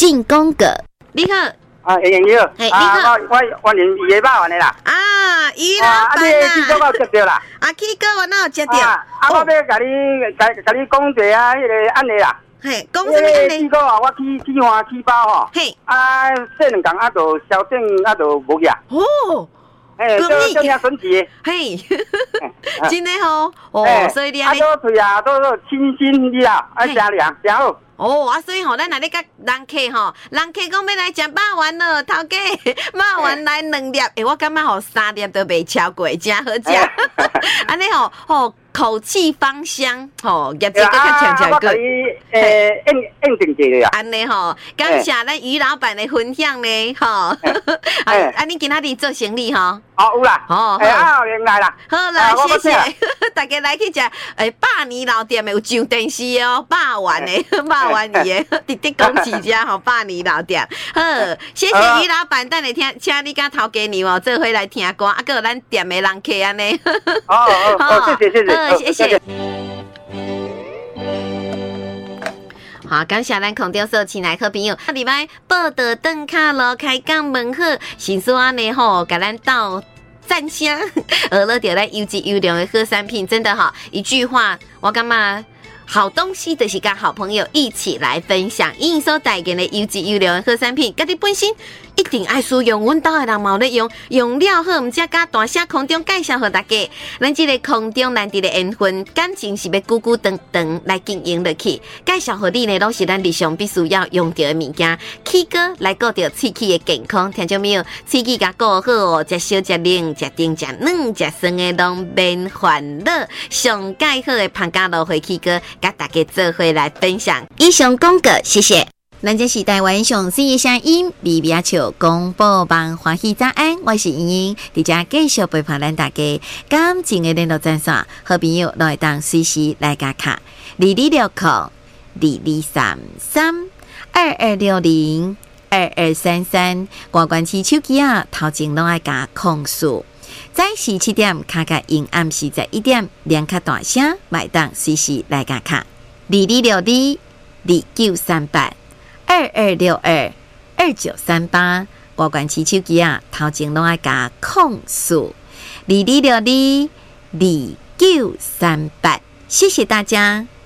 进攻个，你好。 你好， 你好， 我连野肉丸的啦。 鱼老板你去哥我接到啦。 去哥我哪有接到？ 我要甲你讲一下迄个案例啦。 嘿，讲什么案例？ 去哥我去花起包吼。嘿。洗两工就消肿就无去啊。 哦。 这样神奇。嘿。 真的吼。所以你都嘴都清新的啦，真凉真好。 所以咱若咧甲人客讲要来食肉丸了，头家肉丸来2粒，我感觉3粒都袂超过，真好食。安尼口气芳香，业绩更较强个。 应定一下安尼感谢咱于老板的分享呢，你今仔日做生意有啦，来啦， 好啦，谢谢大家来去食百年老店的有上电视肉丸的肉丸鱼的，直直讲起家百年老店。好，谢谢于老板，等下请你甲头家娘做伙来听歌，还有咱店的人客安尼。谢谢。好，感谢咱空中所亲爱好朋友，礼拜报道灯卡咯，开讲门好，新说安尼甲咱斗赞声，学了到咱优质优良的好产品，真的一句话，我感觉好东西就是跟好朋友一起来分享，因所带给的优质优良的好产品，家己本身一定爱使用，阮家的人嘛有咧用了好，唔只甲大声空中介绍给大家，咱这个空中难得的缘分，感情是要久久长长来经营落去，介绍给你呢，拢是咱日常必须要用到的物件，起哥来顾到喙齿的健康，听到没有？喙齿甲顾好食烧食冷食甜食软食酸的拢免烦恼，上介好的潘家路回去哥，甲大家做伙来分享。以上广告，谢谢。咱这是台湾上水的声音，微微笑广播网欢喜早安，我是莹莹，伫遮继续陪伴咱大家。感情的联络专线，好朋友都会当随时来加卡2260223322602233，外关市手机头前拢爱加控诉。早时7点卡卡因暗时11点，连卡大声，麦当随时来加卡2262293822622938，外关市手机头前拢爱加控诉22622938，谢谢大家。